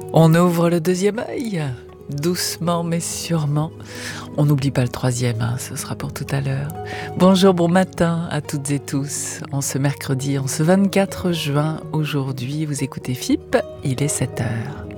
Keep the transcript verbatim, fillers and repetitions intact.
On ouvre le deuxième œil, doucement mais sûrement. On n'oublie pas le troisième, hein, ce sera pour tout à l'heure. Bonjour, bon matin à toutes et tous. En ce mercredi, en ce vingt-quatre juin, aujourd'hui, vous écoutez F I P, il est sept heures.